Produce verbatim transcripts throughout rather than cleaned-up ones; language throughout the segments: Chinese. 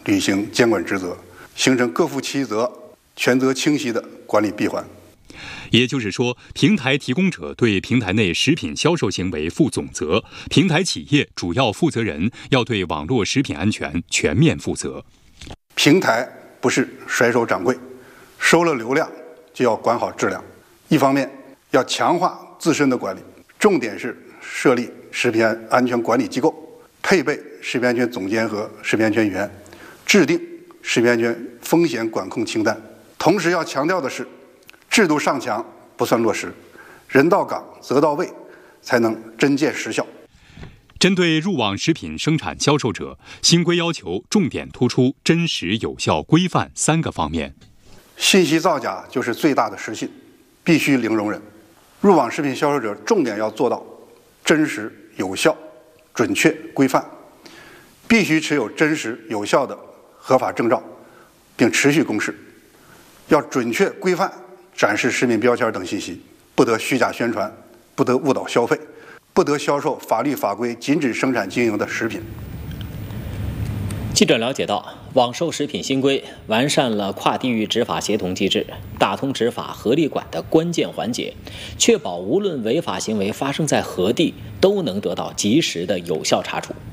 履行监管职责，形成各负其责、权责清晰的管理闭环。 也就是说，平台提供者对平台内食品销售行为负总责，平台企业主要负责人要对网络食品安全全面负责。 平台不是甩手掌柜，收了流量就要管好质量。一方面要强化自身的管理，重点是设立食品安全管理机构，配备食品安全总监和食品安全员，制定食品安全风险管控清单。同时要强调的是，制度上墙不算落实，人到岗责到位，才能真见实效。 针对入网食品生产销售者，新规要求重点突出真实、有效、规范三个方面。 信息造假就是最大的失信，必须零容忍。入网食品销售者重点要做到真实、有效、准确、规范，必须持有真实有效的合法证照，并持续公示。要准确规范展示食品标签等信息，不得虚假宣传，不得误导消费，不得销售法律法规禁止生产经营的食品。 记者了解到，网售食品新规完善了跨地域执法协同机制，打通执法合力管的关键环节，确保无论违法行为发生在何地，都能得到及时的有效查处。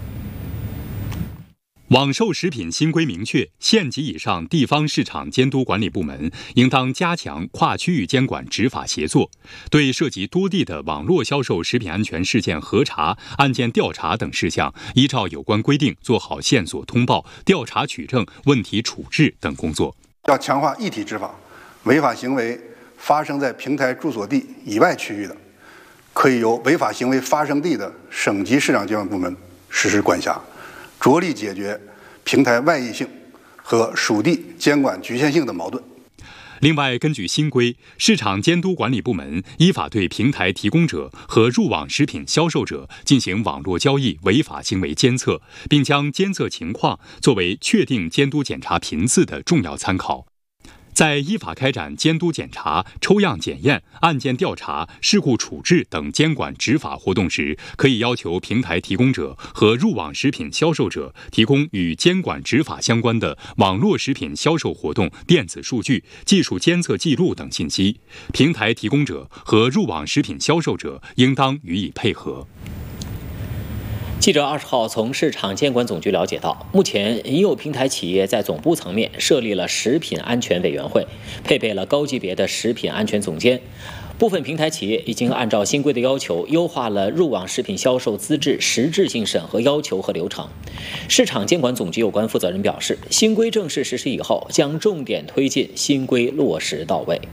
网售食品新规明确，县级以上地方市场监督管理部门应当加强跨区域监管执法协作，对涉及多地的网络销售食品安全事件核查、案件调查等事项，依照有关规定做好线索通报、调查取证、问题处置等工作。 要强化一体执法，违法行为发生在平台住所地以外区域的，可以由违法行为发生地的省级市场监管部门实施管辖，着力解决平台外溢性和属地监管局限性的矛盾。 另外，根据新规，市场监督管理部门依法对平台提供者和入网食品销售者进行网络交易违法行为监测，并将监测情况作为确定监督检查频次的重要参考。在依法开展监督检查、抽样检验、案件调查、事故处置等监管执法活动时，可以要求平台提供者和入网食品销售者提供与监管执法相关的网络食品销售活动电子数据、技术监测记录等信息。平台提供者和入网食品销售者应当予以配合。 记者二十号从市场监管总局了解到，目前已有平台企业在总部层面设立了食品安全委员会，配备了高级别的食品安全总监。部分平台企业已经按照新规的要求，优化了入网食品销售资质实质性审核要求和流程。市场监管总局有关负责人表示，新规正式实施以后，将重点推进新规落实到位。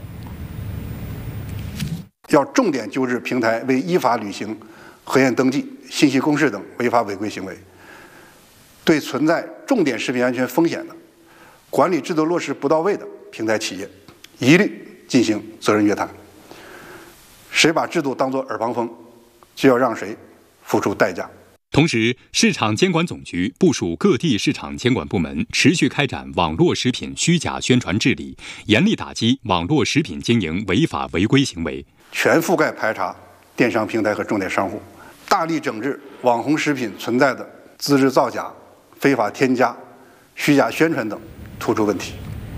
要重点纠治平台未依法履行核验登记、信息公示等违法违规行为，对存在重点食品安全风险的、管理制度落实不到位的平台企业，一律进行责任约谈。谁把制度当作耳旁风，就要让谁付出代价。 同时，市场监管总局部署各地市场监管部门持续开展网络食品虚假宣传治理，严厉打击网络食品经营违法违规行为， 全覆盖排查电商平台和重点商户，大力整治网红食品存在的资质造假、非法添加、虚假宣传等突出问题。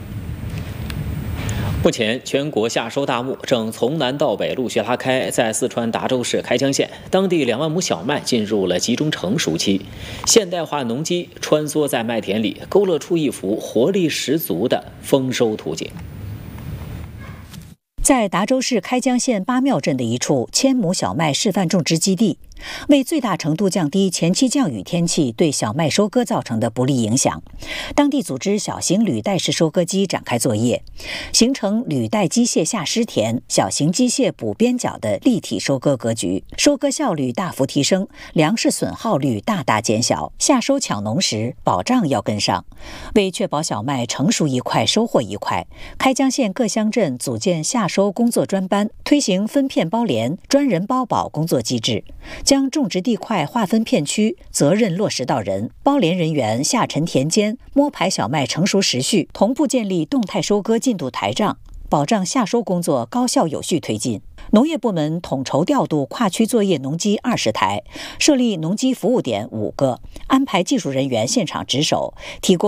目前，全国夏收大幕正从南到北陆续拉开，在四川达州市开江县，当地两万亩小麦进入了集中成熟期。现代化农机穿梭在麦田里，勾勒出一幅活力十足的丰收图景。 在达州市开江县八庙镇的一处千亩小麦示范种植基地，为最大程度降低前期降雨天气对小麦收割造成的不利影响，当地组织小型履带式收割机展开作业，形成履带机械下湿田、小型机械补边角的立体收割格局，收割效率大幅提升，粮食损耗率大大减小。夏收抢农时，保障要跟上。为确保小麦成熟一块收获一块，开江县各乡镇组建夏收工作专班，推行分片包联、专人包保工作机制，将种植地块划分片区，责任落实到人。包联人员下沉田间，摸排小麦成熟时序，同步建立动态收割进度台账，保障夏收工作高效有序推进。农业部门统筹调度跨区作业农机二十台，设立农机服务点五个，安排技术人员现场值守，提供